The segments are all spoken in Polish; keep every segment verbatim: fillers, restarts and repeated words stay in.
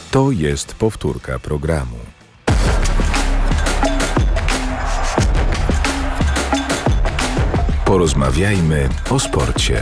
To jest powtórka programu. Porozmawiajmy o sporcie.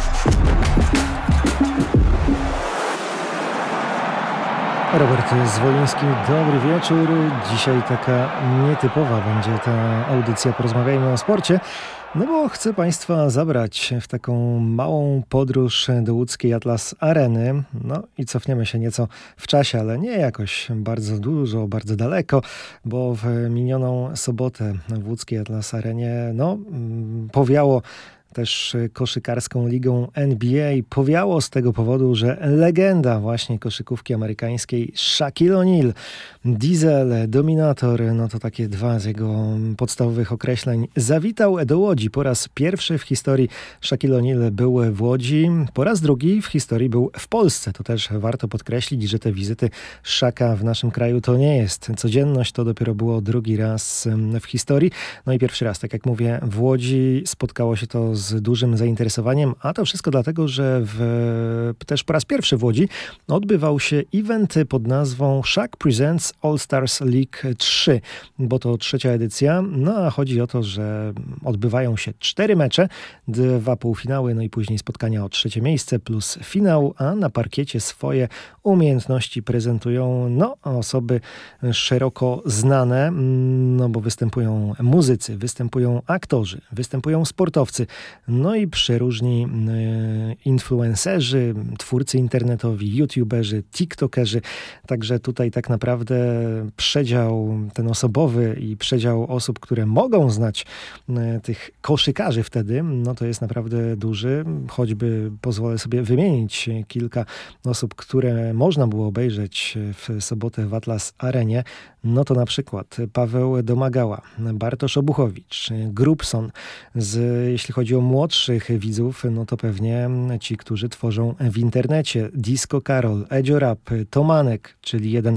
Robert Zwoliński, dobry wieczór. Dzisiaj taka nietypowa będzie ta audycja Porozmawiajmy o sporcie, no bo chcę Państwa zabrać w taką małą podróż do łódzkiej Atlas Areny. No i cofniemy się nieco w czasie, ale nie jakoś bardzo dużo, bardzo daleko, bo w minioną sobotę w łódzkiej Atlas Arenie no, powiało też koszykarską ligą N B A. Powiało z tego powodu, że legenda właśnie koszykówki amerykańskiej Shaquille O'Neal, Diesel, Dominator, no to takie dwa z jego podstawowych określeń, zawitał do Łodzi. Po raz pierwszy w historii Shaquille O'Neal był w Łodzi, po raz drugi w historii był w Polsce. To też warto podkreślić, że te wizyty Shaka w naszym kraju to nie jest codzienność, to dopiero było drugi raz w historii. No i pierwszy raz, tak jak mówię, w Łodzi spotkało się to z dużym zainteresowaniem, a to wszystko dlatego, że w, też po raz pierwszy w Łodzi odbywał się event pod nazwą Shaq Presents All Stars League trzy, bo to trzecia edycja, no a chodzi o to, że odbywają się cztery mecze, dwa półfinały, no i później spotkania o trzecie miejsce plus finał, a na parkiecie swoje umiejętności prezentują no osoby szeroko znane, no bo występują muzycy, występują aktorzy, występują sportowcy, no i przeróżni influencerzy, twórcy internetowi, youtuberzy, tiktokerzy. Także tutaj tak naprawdę przedział ten osobowy i przedział osób, które mogą znać tych koszykarzy wtedy, no to jest naprawdę duży. Choćby pozwolę sobie wymienić kilka osób, które można było obejrzeć w sobotę w Atlas Arenie. No to na przykład Paweł Domagała, Bartosz Obuchowicz, Grubson. Z, jeśli chodzi o młodszych widzów, no to pewnie ci, którzy tworzą w internecie. Disco Karol, Edzio Rap, Tomanek, czyli jeden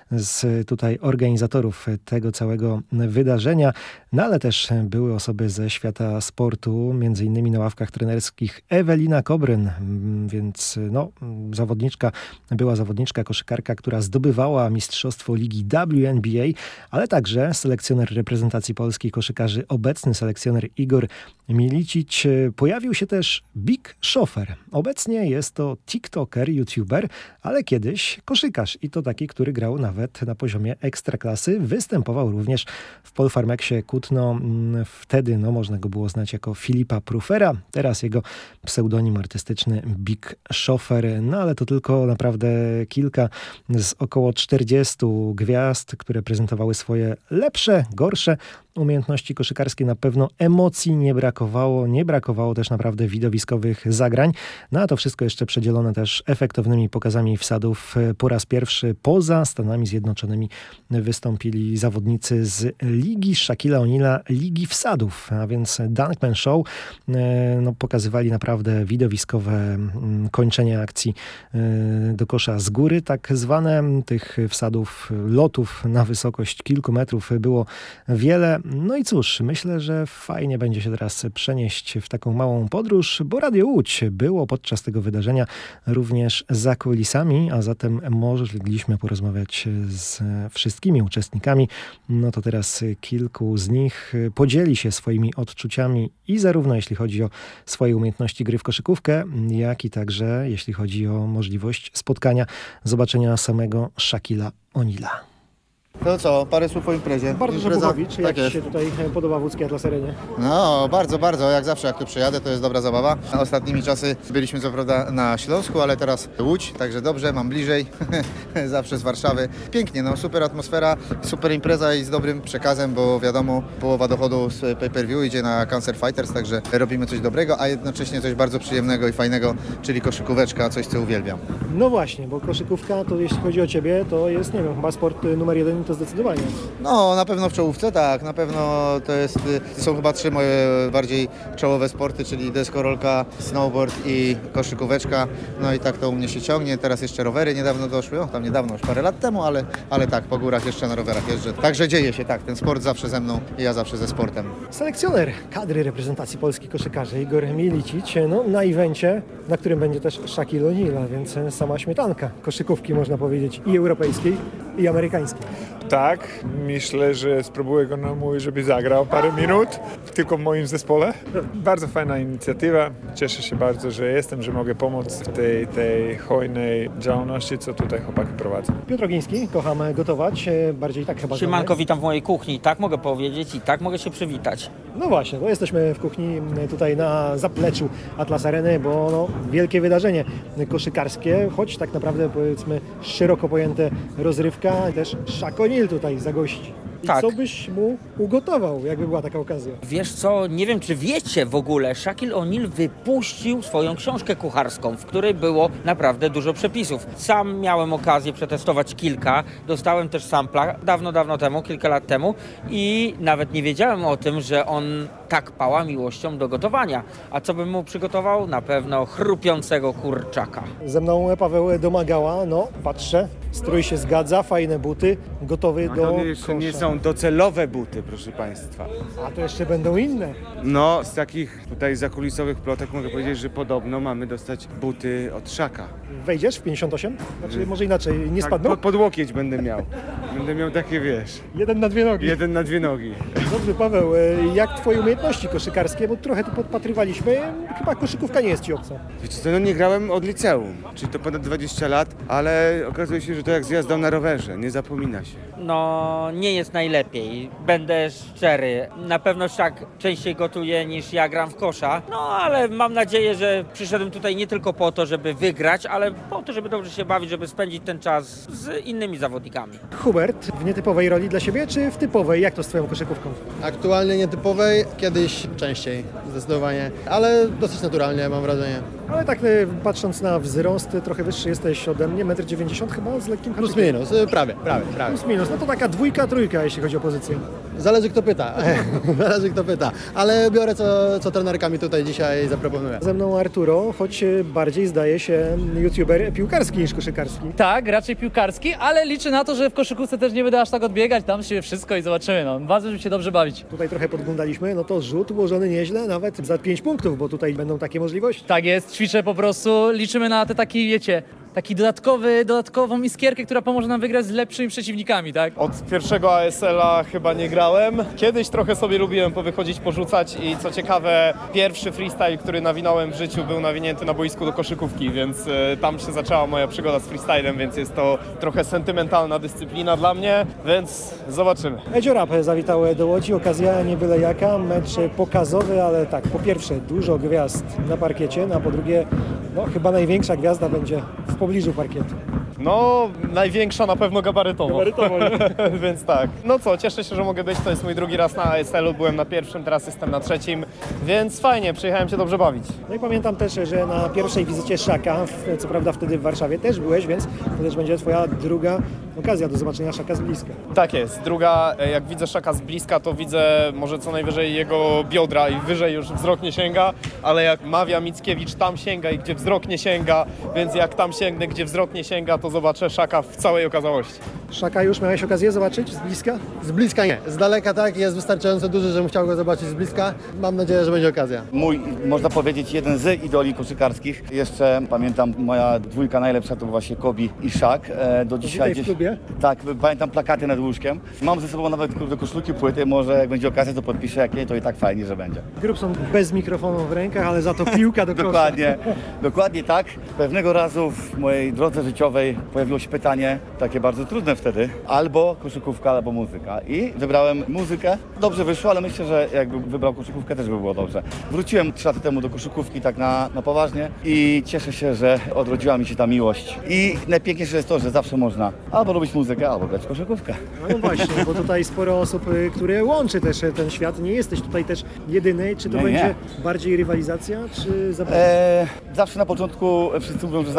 z tutaj organizatorów tego całego wydarzenia. No ale też były osoby ze świata sportu, między innymi na ławkach trenerskich Ewelina Kobryn, więc no, zawodniczka, była zawodniczka, koszykarka, która zdobywała mistrzostwo ligi W N B A, ale także selekcjoner reprezentacji polskiej koszykarzy, obecny selekcjoner Igor Milicic. Pojawił się też Big Shoffer. Obecnie jest to tiktoker, youtuber, ale kiedyś koszykarz i to taki, który grał nawet na poziomie ekstraklasy. Występował również w Polfarmexie Kutno. Wtedy no, można go było znać jako Filipa Prufera. Teraz jego pseudonim artystyczny Big Shoffer. No ale to tylko naprawdę kilka z około czterdziestu gwiazd, które prezentowały swoje lepsze, gorsze umiejętności koszykarskie. Na pewno emocji nie brakowało, nie brakowało też naprawdę widowiskowych zagrań. No a to wszystko jeszcze przedzielone też efektownymi pokazami wsadów. Po raz pierwszy poza Stanami Zjednoczonymi wystąpili zawodnicy z Ligi Shaquilla O'Neala, Ligi Wsadów, a więc Dunkman Show. No, pokazywali naprawdę widowiskowe kończenie akcji do kosza z góry, tak zwane. Tych wsadów, lotów na wysokość kilku metrów było wiele. No i cóż, myślę, że fajnie będzie się teraz przenieść w taką małą podróż, bo Radio Łódź było podczas tego wydarzenia również za kulisami, a zatem mogliśmy porozmawiać z wszystkimi uczestnikami. No to teraz kilku z nich podzieli się swoimi odczuciami i zarówno jeśli chodzi o swoje umiejętności gry w koszykówkę, jak i także jeśli chodzi o możliwość spotkania, zobaczenia samego Shaquilla O'Neala. To co, parę słów o imprezie. Bartosz Obuchowicz, jak Ci się tutaj podoba w łódzkiej Atlas Arenie? No, bardzo, bardzo. Jak zawsze, jak tu przyjadę, to jest dobra zabawa. Ostatnimi czasy byliśmy co prawda na Śląsku, ale teraz Łódź, także dobrze, mam bliżej. Zawsze z Warszawy. Pięknie, no, super atmosfera, super impreza i z dobrym przekazem, bo wiadomo, połowa dochodu z pay-per-view idzie na Cancer Fighters, także robimy coś dobrego, a jednocześnie coś bardzo przyjemnego i fajnego, czyli koszykóweczka, coś co uwielbiam. No właśnie, bo koszykówka to jeśli chodzi o Ciebie, to jest, nie wiem, chyba sport numer jeden, to zdecydowanie. No, na pewno w czołówce, tak. Na pewno to jest, to są chyba trzy moje bardziej czołowe sporty, czyli deskorolka, snowboard i koszykóweczka. No i tak to u mnie się ciągnie. Teraz jeszcze rowery niedawno doszły, o, tam niedawno, już parę lat temu, ale, ale tak, po górach jeszcze na rowerach jeżdżę. Także dzieje się, tak. Ten sport zawsze ze mną i ja zawsze ze sportem. Selekcjoner kadry reprezentacji Polski koszykarzy Igor Milicic, no na evencie, na którym będzie też Shaquille O'Neal, a więc sama śmietanka koszykówki, można powiedzieć, i europejskiej, i amerykańskiej. Tak, myślę, że spróbuję go namówić, żeby zagrał parę minut, tylko w moim zespole. Bardzo fajna inicjatywa, cieszę się bardzo, że jestem, że mogę pomóc w tej, tej hojnej działalności, co tutaj chłopaki prowadzą. Piotr Ogiński, kocham gotować, bardziej tak chyba Siemanko, znamy. witam w mojej kuchni, tak mogę powiedzieć i tak mogę się przywitać. No właśnie, bo jesteśmy w kuchni tutaj na zapleczu Atlas Areny, bo no, wielkie wydarzenie koszykarskie, choć tak naprawdę powiedzmy szeroko pojęte rozrywka, też Shaq O'Neal tutaj zagości. I Tak. co byś mu ugotował, jakby była taka okazja? Wiesz co, nie wiem czy wiecie w ogóle, Shaquille O'Neal wypuścił swoją książkę kucharską, w której było naprawdę dużo przepisów. Sam miałem okazję przetestować kilka, dostałem też sampla dawno, dawno temu, kilka lat temu i nawet nie wiedziałem o tym, że on tak pała miłością do gotowania. A co bym mu przygotował? Na pewno chrupiącego kurczaka. Ze mną Paweł Domagała, no patrzę, strój się zgadza, fajne buty, gotowy A do to jeszcze nie kosza. są docelowe buty, proszę Państwa. A to jeszcze będą inne. No, z takich tutaj zakulisowych plotek mogę powiedzieć, że podobno mamy dostać buty od Szaka. Wejdziesz w pięćdziesiąt osiem? Znaczy może inaczej, nie Tak, spadną? pod, pod łokieć będę miał. Będę miał takie, wiesz, Jeden na dwie nogi. jeden na dwie nogi. Dobrze, Paweł, e, jak twoje umiejętności koszykarskie, bo trochę tu podpatrywaliśmy, chyba koszykówka nie jest ci obca. Wiecie co, no nie grałem od liceum, czyli to ponad dwadzieścia lat, ale okazuje się, że to jak z jazdą na rowerze, nie zapomina się. No, nie jest najlepiej. Będę szczery. Na pewno Shaq częściej gotuje niż ja gram w kosza. No, ale mam nadzieję, że przyszedłem tutaj nie tylko po to, żeby wygrać, ale po to, żeby dobrze się bawić, żeby spędzić ten czas z innymi zawodnikami. Hubert, w nietypowej roli dla siebie, czy w typowej? Jak to z twoją koszykówką? Aktualnie nietypowej, kiedyś częściej, zdecydowanie, ale dosyć naturalnie mam wrażenie. Ale tak e, patrząc na wzrost, trochę wyższy jesteś ode mnie, metr dziewięćdziesiąt chyba z lekkim Plus haczykiem. minus, y, prawie, prawie, prawie. Plus minus, no to taka dwójka, trójka, jeśli chodzi o pozycję. Zależy kto pyta, zależy kto pyta, ale biorę co, co trenerka mi tutaj dzisiaj zaproponuje. Ze mną Arturo, choć e, bardziej zdaje się youtuber piłkarski niż koszykarski. Tak, raczej piłkarski, ale liczę na to, że w koszykówce też nie będę aż tak odbiegać, dam się wszystko i zobaczymy. No. Ważne, żeby się dobrze bawić. Tutaj trochę podglądaliśmy, no to rzut ułożony nieźle, nawet za pięć punktów, bo tutaj będą takie możliwości. Tak jest, ćwiczę po prostu, liczymy na te taki, wiecie, taki dodatkowy, dodatkową iskierkę, która pomoże nam wygrać z lepszymi przeciwnikami, tak? Od pierwszego A S L-a chyba nie grałem. Kiedyś trochę sobie lubiłem powychodzić, porzucać i co ciekawe, pierwszy freestyle, który nawinąłem w życiu, był nawinięty na boisku do koszykówki, więc e, tam się zaczęła moja przygoda z freestylem, więc jest to trochę sentymentalna dyscyplina dla mnie, więc zobaczymy. Edzio Rap zawitał do Łodzi, okazja nie byle jaka, mecz pokazowy, ale tak, po pierwsze dużo gwiazd na parkiecie, no a po drugie, no chyba największa gwiazda będzie w pobliżu parkietu. No, największa na pewno gabarytowo. Gabarytowo, Więc tak. No co, cieszę się, że mogę być. To jest mój drugi raz na A S L-u. Byłem na pierwszym, teraz jestem na trzecim. Więc fajnie, przyjechałem się dobrze bawić. No i pamiętam też, że na pierwszej wizycie Szaka, w- co prawda wtedy w Warszawie też byłeś, więc to też będzie twoja druga okazja do zobaczenia Szaka z bliska. Tak jest. Druga, e, jak widzę Szaka z bliska, to widzę może co najwyżej jego biodra i wyżej już wzrok nie sięga, ale jak mawia Mickiewicz, tam sięga i gdzie wzrok nie sięga, więc jak tam sięgnę, gdzie wzrok nie sięga, to zobaczę Szaka w całej okazałości. Szaka już miałeś okazję zobaczyć z bliska? Z bliska nie, z daleka tak, jest wystarczająco duży, żebym chciał go zobaczyć z bliska. Mam nadzieję, że będzie okazja. Mój, można powiedzieć, jeden z idoli koszykarskich. Jeszcze pamiętam, moja dwójka najlepsza to był właśnie Kobe i Shaq. E, do dzisiaj tutaj w klubie? Tak, pamiętam plakaty nad łóżkiem. Mam ze sobą nawet kurde, koszulki, płyty. Może jak będzie okazja, to podpiszę, jak nie, to i tak fajnie, że będzie. Grubson bez mikrofonu w rękach, ale za to piłka do kosza. Dokładnie, dokładnie tak. Pewnego razu w mojej drodze życiowej pojawiło się pytanie, takie bardzo trudne wtedy, albo koszykówka, albo muzyka. I wybrałem muzykę. Dobrze wyszło, ale myślę, że jakbym wybrał koszykówkę, też by było dobrze. Wróciłem trzy lata temu do koszykówki tak na, na poważnie i cieszę się, że odrodziła mi się ta miłość. I najpiękniejsze jest to, że zawsze można albo robić muzykę, albo grać w koszykówkę. No właśnie, bo tutaj sporo osób, y, które łączy też y, ten świat. Nie jesteś tutaj też jedyny. Czy to Nie, będzie nie. bardziej rywalizacja, czy zabawa? Eee, zawsze na początku wszyscy mówią, że zabawa, ale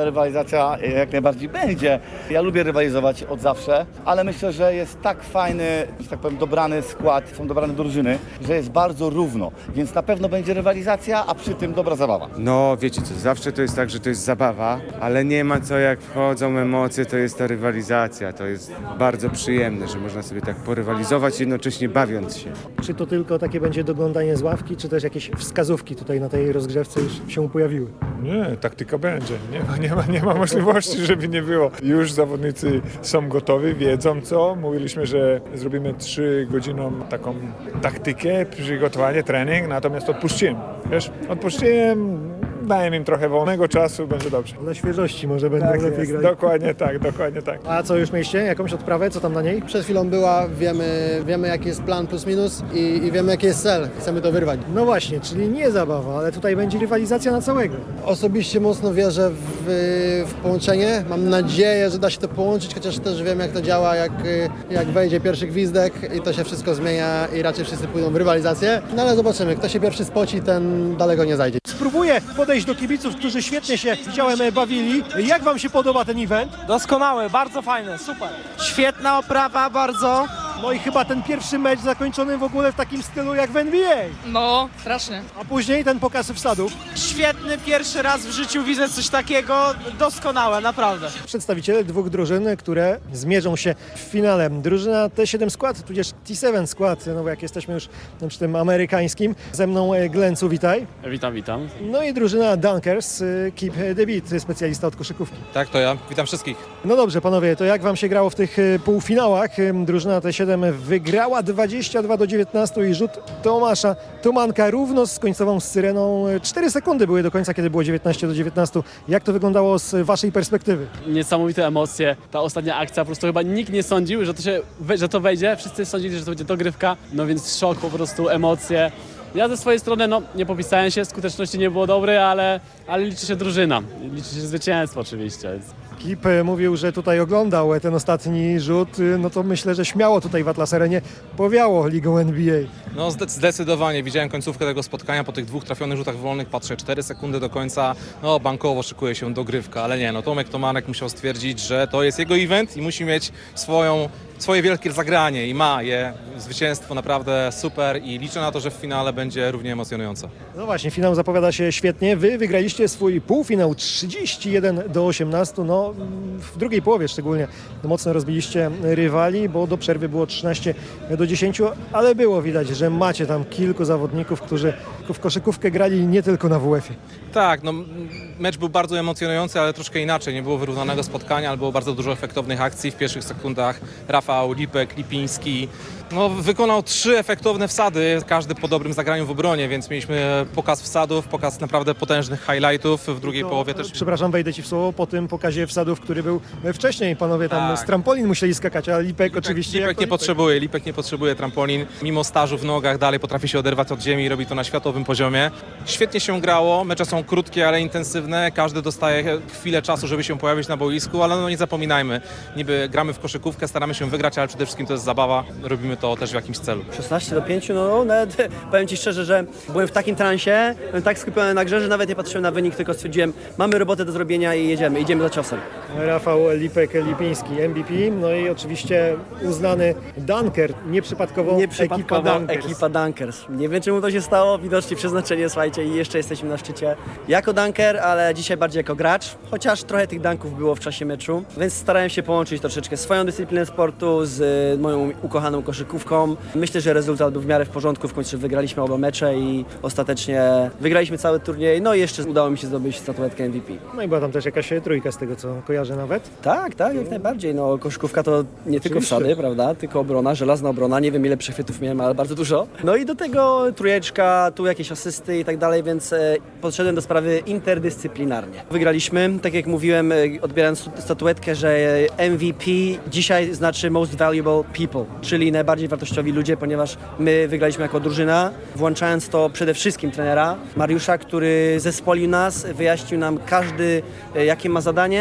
ta rywalizacja jak najbardziej będzie. Ja lubię rywalizować od zawsze, ale myślę, że jest tak fajny, że tak powiem, dobrany skład, są dobrane drużyny, że jest bardzo równo, więc na pewno będzie rywalizacja, a przy tym dobra zabawa. No wiecie co, zawsze to jest tak, że to jest zabawa, ale nie ma co jak wchodzą emocje, to jest ta rywalizacja. To jest bardzo przyjemne, że można sobie tak porywalizować, jednocześnie bawiąc się. Czy to tylko takie będzie doglądanie z ławki, czy też jakieś wskazówki tutaj na tej rozgrzewce już się pojawiły? Nie, taktyka będzie. Nie ma, nie ma, nie ma możliwości, żeby nie było. Już zawodnicy są gotowi, wiedzą co. Mówiliśmy, że zrobimy trzy godziną taką taktykę, przygotowanie, trening, natomiast odpuściłem. Wiesz, odpuściłem, daję im trochę wolnego czasu, będzie dobrze. Dla świeżości może będą Tak lepiej jest, grać. dokładnie tak, dokładnie tak. A co, już mieliście? Jakąś odprawę? Co tam na niej? Przed chwilą była, wiemy, wiemy jaki jest plan plus minus i, i wiemy jaki jest cel. Chcemy to wyrwać. No właśnie, czyli nie zabawa, ale tutaj będzie rywalizacja na całego. Osobiście mocno wierzę w, w połączenie. Mam nadzieję, że da się to połączyć, chociaż też wiem jak to działa, jak, jak wejdzie pierwszy gwizdek i to się wszystko zmienia i raczej wszyscy pójdą w rywalizację. No ale zobaczymy, kto się pierwszy spoci, ten daleko nie zajdzie. Spróbuję podejść do kibiców, którzy świetnie się widziałem bawili. Jak wam się podoba ten event? Doskonałe, bardzo fajne, super. Świetna oprawa, bardzo. No i chyba ten pierwszy mecz zakończony w ogóle w takim stylu jak w N B A. No, strasznie. A później ten pokaz wsadów. Świetny, pierwszy raz w życiu widzę coś takiego, doskonałe, naprawdę. Przedstawiciele dwóch drużyn, które zmierzą się w finale. Drużyna T siedem skład, tudzież T siedem skład, no bo jak jesteśmy już przy tym amerykańskim. Ze mną Glencu, witaj. Witam, witam. No i drużyna Dunkers, Keep the Beat, specjalista od koszykówki. Tak, to ja. Witam wszystkich. No dobrze, panowie, to jak wam się grało w tych półfinałach? Drużyna T siedem wygrała dwadzieścia dwa do dziewiętnastu i rzut Tomasza Tomanka równo z końcową syreną. cztery sekundy były do końca, kiedy było dziewiętnaście do dziewiętnastu. Jak to wyglądało z waszej perspektywy? Niesamowite emocje. Ta ostatnia akcja, po prostu chyba nikt nie sądził, że to, się, że to wejdzie. Wszyscy sądzili, że to będzie dogrywka. No więc szok, po prostu emocje. Ja ze swojej strony no, nie popisałem się, skuteczności nie było dobrej, ale, ale liczy się drużyna. Liczy się zwycięstwo oczywiście. Kip mówił, że tutaj oglądał ten ostatni rzut, no to myślę, że śmiało tutaj w Atlas Arenie powiało ligą N B A. No zdecydowanie. Widziałem końcówkę tego spotkania po tych dwóch trafionych rzutach wolnych. Patrzę, cztery sekundy do końca. No bankowo szykuje się dogrywka, ale nie, no Tomek Tomanek musiał stwierdzić, że to jest jego event i musi mieć swoją, swoje wielkie zagranie i ma je. Zwycięstwo naprawdę super i liczę na to, że w finale będzie równie emocjonujące. No właśnie, finał zapowiada się świetnie. Wy wygraliście swój półfinał trzydzieści jeden do osiemnastu. No w drugiej połowie szczególnie mocno rozbiliście rywali, bo do przerwy było trzynaście do dziesięciu, ale było widać, że macie tam kilku zawodników, którzy w koszykówkę grali nie tylko na W F-ie. Tak, no mecz był bardzo emocjonujący, ale troszkę inaczej. Nie było wyrównanego spotkania, ale było bardzo dużo efektownych akcji w pierwszych sekundach. Rafał, Lipek, Lipiński. No, wykonał trzy efektowne wsady, każdy po dobrym zagraniu w obronie, więc mieliśmy pokaz wsadów, pokaz naprawdę potężnych highlightów. W drugiej to, połowie też... Przepraszam, wejdę ci w słowo, po tym pokazie wsadów, który był wcześniej, panowie tam Tak. z trampolin musieli skakać, a Lipek, Lipek oczywiście... Lipek nie potrzebuje, Lipek nie potrzebuje trampolin. Mimo stażu w nogach dalej potrafi się oderwać od ziemi i robi to na światowym poziomie. Świetnie się grało, mecze są krótkie, ale intensywne. Każdy dostaje chwilę czasu, żeby się pojawić na boisku, ale no nie zapominajmy. Niby gramy w koszykówkę, staramy się wygrać, ale przede wszystkim to jest zabawa. Robimy to też w jakimś celu. szesnaście do pięciu, no nawet powiem Ci szczerze, że byłem w takim transie, byłem tak skupiony na grze, że nawet nie patrzyłem na wynik, tylko stwierdziłem, mamy robotę do zrobienia i jedziemy, idziemy za ciosem. Rafał Lipek, Lipiński, M V P, no i oczywiście uznany Dunker, nieprzypadkowo, Nieprzypadkowo ekipa Dunkers. ekipa Dunkers. Nie wiem czemu to się stało, widocznie przeznaczenie, słuchajcie, i jeszcze jesteśmy na szczycie. Jako Dunker, ale dzisiaj bardziej jako gracz, chociaż trochę tych dunków było w czasie meczu, więc starałem się połączyć troszeczkę swoją dyscyplinę sportu z y, moją ukochaną koszykówką. Myślę, że rezultat był w miarę w porządku, w końcu wygraliśmy oba mecze i ostatecznie wygraliśmy cały turniej, no i jeszcze udało mi się zdobyć statuetkę M V P. No i była tam też jakaś trójka z tego, co kojarzę nawet. Tak, tak, jak najbardziej. No, koszykówka to nie tylko Oczywiście. wsady, prawda, tylko obrona, żelazna obrona, nie wiem ile przechwytów miałem, ale bardzo dużo. No i do tego trójeczka, tu jakieś asysty i tak dalej, więc e, podszedłem do sprawy interdyscyplinarnie. Wygraliśmy, tak jak mówiłem, e, odbierając statuetkę, że M V P dzisiaj znaczy Most Valuable People, czyli najbardziej wartościowi ludzie, ponieważ my wygraliśmy jako drużyna, włączając to przede wszystkim trenera Mariusza, który zespolił nas, wyjaśnił nam każdy, e, jakie ma zadanie,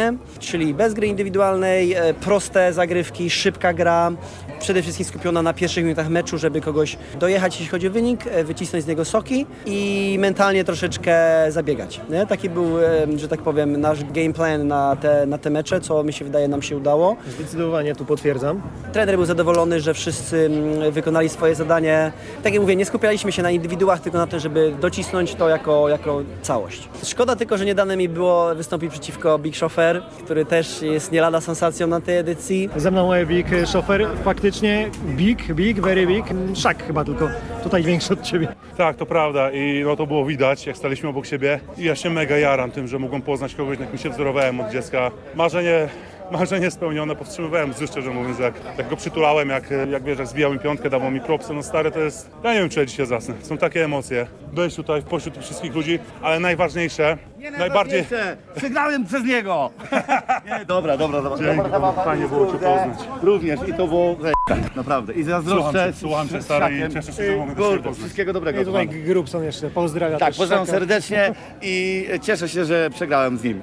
czyli bez gry indywidualnej, e, proste zagrywki, szybka gra, przede wszystkim skupiona na pierwszych minutach meczu, żeby kogoś dojechać, jeśli chodzi o wynik, e, wycisnąć z niego soki i mentalnie troszeczkę zabiegać. Nie? Taki był, e, że tak powiem, nasz game plan na te, na te mecze, co mi się wydaje nam się udało. Zdecydowanie tu potwierdzam. Trener był zadowolony, że wszyscy mm, wykonali swoje zadanie. Tak jak mówię, nie skupialiśmy się na indywiduach, tylko na tym, żeby docisnąć to jako, jako całość. Szkoda tylko, że nie dane mi było wystąpić przeciwko Big Chauffeur, który też jest nie lada sensacją na tej edycji. Ze mną Big Chauffeur, faktycznie big, big, very big. Szak chyba tylko tutaj większy od ciebie. Tak, to prawda i no to było widać, jak staliśmy obok siebie i ja się mega jaram tym, że mogłem poznać kogoś, na kim się wzorowałem od dziecka. Marzenie Marzenie spełnione, powstrzymywałem z szczerze mówiąc, jak, jak go przytulałem, jak, jak wiesz, jak zbijał mi piątkę, dawał mi propsy, no stary, to jest, ja nie wiem, czy ja dzisiaj zasnę, są takie emocje, być tutaj pośród tych wszystkich ludzi, ale najważniejsze, Nie najbardziej... Przegrałem przez niego! Nie, dobra, dobra, dobra. Dzięki, dobra, fajnie było cię poznać. Również i to było naprawdę. I zazdroszczę. Słucham cię, słucham cię, stary, i cieszę się, że mogę do ciebie poznać. Wszystkiego dobrego. I tutaj Grubson jeszcze pozdrawia. Tak, też pozdrawiam Szaka. serdecznie i cieszę się, że przegrałem z nim.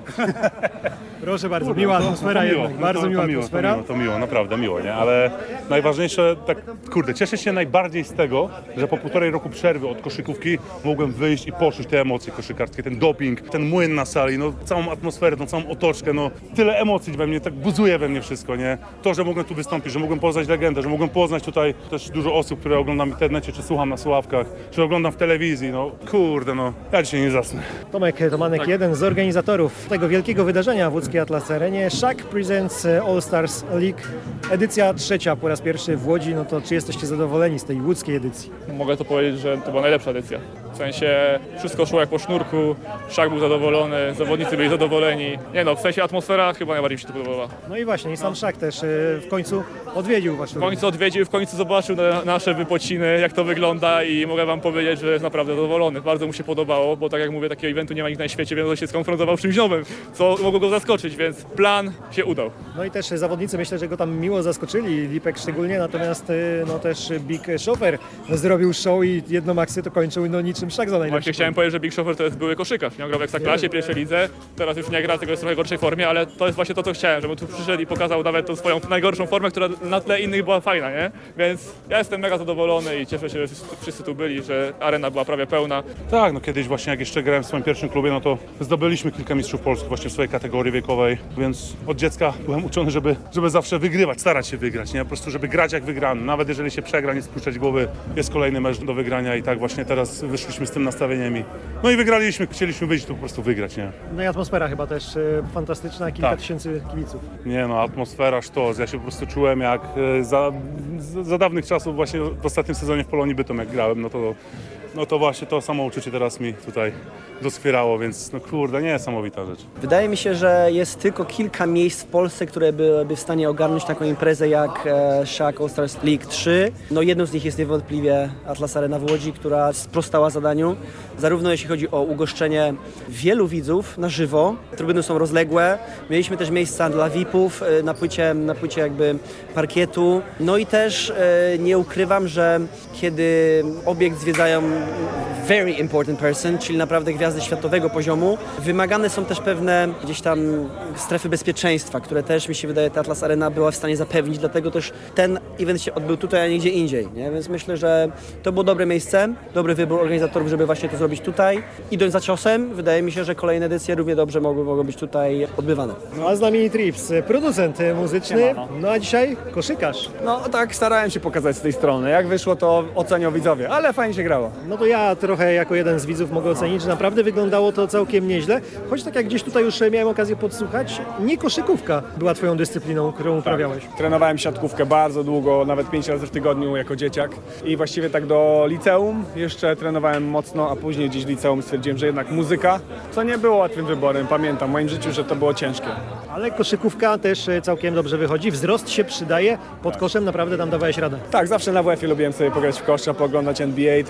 Proszę bardzo, miła atmosfera miło, jednak, bardzo to, miła to miło, atmosfera. To miło, to miło, naprawdę miło, nie? Ale najważniejsze, tak kurde, cieszę się najbardziej z tego, że po półtorej roku przerwy od koszykówki mogłem wyjść i poczuć te emocje koszykarskie, ten doping, ten młyn na sali, no całą atmosferę, tą całą otoczkę, no tyle emocji we mnie, tak buzuje we mnie wszystko, nie? To, że mogłem tu wystąpić, że mogłem poznać legendę, że mogłem poznać tutaj też dużo osób, które oglądam w internecie, czy słucham na słuchawkach, czy oglądam w telewizji, no kurde, no ja dzisiaj nie zasnę. Tomek Tomanek, jeden z organizatorów tego wielkiego wydarzenia w łódzkiej Atlas Arenie. Shaq Presents All Stars League, edycja trzecia po raz pierwszy w Łodzi. No to czy jesteście zadowoleni z tej łódzkiej edycji? Mogę to powiedzieć, że to była najlepsza edycja. W sensie wszystko szło jak po sznurku, Shaq był zadowolony, zawodnicy byli zadowoleni. Nie no, w sensie atmosfera chyba najbardziej mi się to podobała. No i właśnie, i sam Shaq też e, w końcu odwiedził wasz W końcu odwiedził, w końcu zobaczył na, nasze wypociny, jak to wygląda i mogę wam powiedzieć, że jest naprawdę zadowolony. Bardzo mu się podobało, bo tak jak mówię, takiego eventu nie ma nigdzie na świecie, więc on się skonfrontował z czymś nowym, co mogło go zaskoczyć, więc plan się udał. No i też zawodnicy myślę, że go tam miło zaskoczyli, Lipek szczególnie, natomiast e, no też Big Chauffeur zrobił show i jedną akcję to kończył no niczym Shaq za najlepszy. Właśnie chciałem powiedzieć, że Big Chauffeur to jest były koszykarz. Miał grał w Ekstraklasie, pierwszej lidze, teraz już nie gra, tylko jest w trochę gorszej formie, ale to jest właśnie to, co chciałem, żeby tu przyszedł i pokazał nawet tą swoją najgorszą formę, która na tle innych była fajna, nie? Więc ja jestem mega zadowolony i cieszę się, że wszyscy tu byli, że arena była prawie pełna. Tak, no kiedyś właśnie jak jeszcze grałem w swoim pierwszym klubie, no to zdobyliśmy kilka mistrzów polskich właśnie w swojej kategorii wiekowej, więc od dziecka byłem uczony, żeby, żeby zawsze wygrywać, starać się wygrać, nie? Po prostu, żeby grać jak wygrany. Nawet jeżeli się przegra, nie spuszczać głowy, jest kolejny mecz do wygrania i tak właśnie teraz wyszliśmy z tym nastawieniem i no i wygraliśmy, chcieliśmy wyjść tu po prostu wygrać, nie? No i atmosfera chyba też e, fantastyczna, kilka Tak. tysięcy kibiców. Nie no, atmosfera, sztos. Ja się po prostu czułem jak e, za, za, za dawnych czasów właśnie w ostatnim sezonie w Polonii Bytom jak grałem, no to, no to właśnie to samo uczucie teraz mi tutaj doskwierało, więc no kurde, niesamowita rzecz. Wydaje mi się, że jest tylko kilka miejsc w Polsce, które byłyby w stanie ogarnąć taką imprezę jak e, Shaq All Stars League trzy. No jedną z nich jest niewątpliwie Atlas Arena w Łodzi, która sprostała zadaniu, zarówno jeśli chodzi o ugoszczenie wielu widzów na żywo, trybuny są rozległe, mieliśmy też miejsca dla V I P-ów e, na płycie, na płycie jakby parkietu, no i też e, nie ukrywam, że kiedy obiekt zwiedzają very important person, czyli naprawdę gwiazdy światowego poziomu, wymagane są też pewne gdzieś tam strefy bezpieczeństwa, które też mi się wydaje, ta Atlas Arena była w stanie zapewnić, dlatego też ten event się odbył tutaj, a nie gdzie indziej, nie? Więc myślę, że to było dobre miejsce, dobry wybór organizatorów, żeby właśnie to zrobić tutaj. Idąc za ciosem, wydaje mi się, że kolejne edycje równie dobrze mogły, mogą być tutaj odbywane. No a z nami Trips, producent muzyczny, no a dzisiaj koszykarz. No tak, starałem się pokazać z tej strony. Jak wyszło, to ocenią widzowie, ale fajnie się grało. No to ja trochę jako jeden z widzów mogę ocenić, że naprawdę wyglądało to całkiem nieźle, choć tak jak gdzieś tutaj już miałem okazję podsłuchać, nie koszykówka była twoją dyscypliną, którą uprawiałeś. Trenowałem siatkówkę bardzo długo, nawet pięć razy w tygodniu jako dzieciak i właściwie tak do liceum jeszcze trenowałem mocno, a później gdzieś w liceum stwierdziłem, że jednak muzyka, co nie było łatwym wyborem, pamiętam w moim życiu, że to było ciężkie. Ale koszykówka też całkiem dobrze wychodzi, wzrost się przydaje, pod koszem naprawdę tam dawałeś radę. Tak, zawsze na W F-ie lubiłem sobie pograć w kosza, pooglądać N B A, troszkę nawet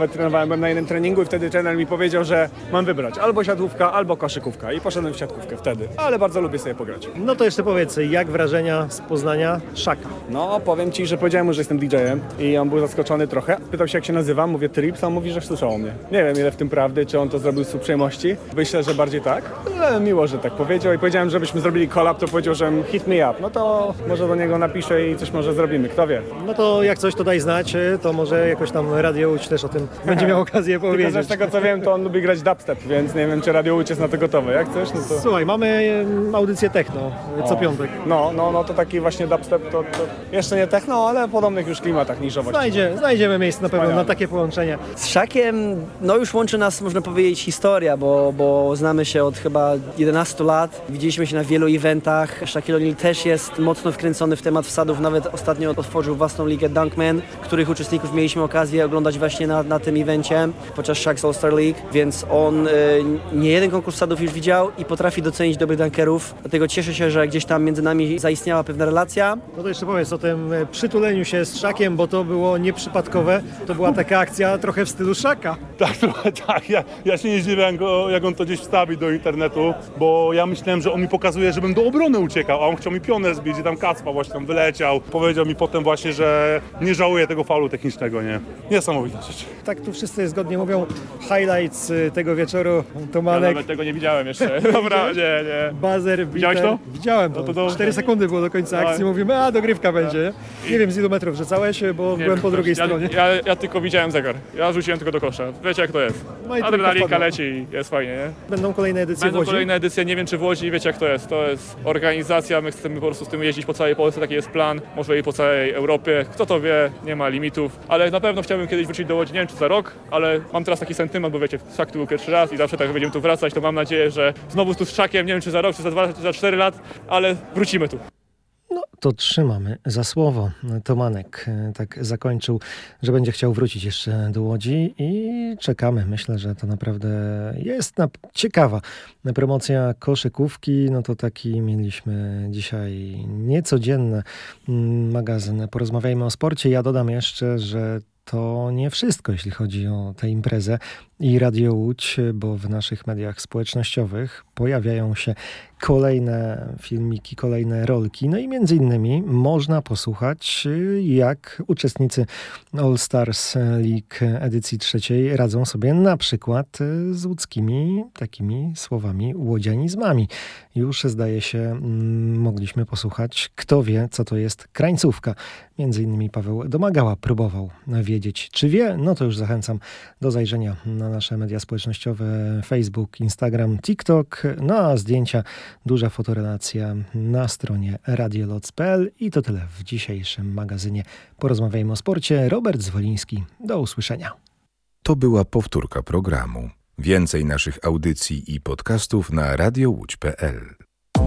trenowałem, byłem na jednym treningu i wtedy trener mi powiedział, że mam wybrać albo siatkówka, albo koszykówka i poszedłem w siatkówkę wtedy, ale bardzo lubię sobie pograć. No to jeszcze powiedz, jak wrażenia z Poznania Szaka? No, powiem Ci, że powiedziałem mu, że jestem D J-em i on był zaskoczony trochę. Pytał się, jak się nazywam, mówię Trips, a on mówi, że słyszał o mnie. Nie wiem, ile w tym prawdy, czy on to zrobił z uprzejmości. Myślę, że bardziej tak, ale miło, że tak powiedział i powiedziałem, żebyśmy zrobili collab, to powiedział, że hit me up. No to może do niego napiszę i coś może zrobimy, kto wie. No to jak coś to daj znać, to może jakoś tam Radio Łódź też o tym będzie miał okazję powiedzieć. Tylko z tego co wiem, to on lubi grać dubstep, więc nie wiem, czy Radio Łódź jest na to gotowe. Jak chcesz, no to... Słuchaj, mamy audycję techno co O. piątek. No, no, no to taki właśnie dubstep, to, to jeszcze nie techno, ale w podobnych już klimatach niszowości. Znajdzie, znajdziemy miejsce na pewno Wspaniale. na takie połączenie. Z Szakiem, no już łączy nas, można powiedzieć, historia, bo, bo znamy się od chyba jedenastu lat. Widzieliśmy się na wielu eventach. Shaquille O'Neal też jest mocno wkręcony w temat wsadów. Nawet ostatnio otworzył własną ligę Dunkman, których uczestników mieliśmy okazję oglądać właśnie na, na tym evencie podczas Shaq's All-Star League, więc on y, nie jeden konkurs wsadów już widział i potrafi docenić dobrych dunkerów. Dlatego cieszę się, że gdzieś tam między nami zaistniała pewna relacja. No to jeszcze powiedz o tym przytuleniu się z Szakiem, bo to było nieprzypadkowe. To była taka akcja trochę w stylu Szaka. Tak, trochę tak. Ja, ja się nie zdziwiam, go, jak on to gdzieś wstawi do internetu, bo ja myślałem, że on mi pokazuje, żebym do obrony uciekał, a on chciał mi pionę zbić i tam Kacpa właśnie tam wyleciał. Powiedział mi potem właśnie, że nie żałuje tego faulu technicznego, nie? Niesamowita rzecz. Tak tu wszyscy zgodnie mówią. Highlights tego wieczoru. Tomanek. Ja nawet tego nie widziałem jeszcze. Dobra, nie, nie. Bazer, Widziałeś biter. to? Widziałem to. No to dobrze. cztery sekundy było do końca akcji. No. Mówimy, a dogrywka będzie. Nie wiem z ilu metrów rzucałeś, bo Nie byłem wiem, po drugiej ja, stronie. Ja, ja tylko widziałem zegar. Ja rzuciłem tylko do kosza. Wiecie jak to jest. No i Adrenalinka tylko leci i jest fajnie, nie? Będą kolejne edycje Będą w Łodzi. kolejne edycje, nie wiem czy w Łodzi, wiecie jak to jest. To jest organizacja, my chcemy po prostu z tym jeździć po całej Polsce, taki jest plan. Może i po całej Europie. Kto to wie, nie ma limitów. Ale na pewno chciałbym kiedyś wrócić do Łodzi, nie wiem czy za rok, ale mam teraz taki sentyment, bo wiecie, Szak tu był pierwszy raz i zawsze tak będziemy tu wracać, to mam nadzieję, że znowu tu z Szakiem, nie wiem czy za rok, czy za dwa, czy za cztery lat, ale wrócimy tu. No to trzymamy za słowo. Tomanek e, tak zakończył, że będzie chciał wrócić jeszcze do Łodzi i czekamy. Myślę, że to naprawdę jest na... ciekawa promocja koszykówki. No to taki mieliśmy dzisiaj niecodzienny mm, magazyn. Porozmawiajmy o sporcie. Ja dodam jeszcze, że to nie wszystko, jeśli chodzi o tę imprezę i Radio Łódź, bo w naszych mediach społecznościowych pojawiają się kolejne filmiki, kolejne rolki. No i między innymi można posłuchać, jak uczestnicy All Stars League edycji trzeciej radzą sobie na przykład z łódzkimi takimi słowami łodzianizmami. Już zdaje się mogliśmy posłuchać, kto wie, co to jest krańcówka. Między innymi Paweł Domagała próbował wiedzieć, czy wie. No to już zachęcam do zajrzenia na nasze media społecznościowe Facebook, Instagram, TikTok. No a zdjęcia, duża fotorelacja na stronie radioloc kropka p l. I to tyle w dzisiejszym magazynie Porozmawiajmy o sporcie. Robert Zwoliński. Do usłyszenia. To była powtórka programu. Więcej naszych audycji i podcastów na radio łódź kropka p l.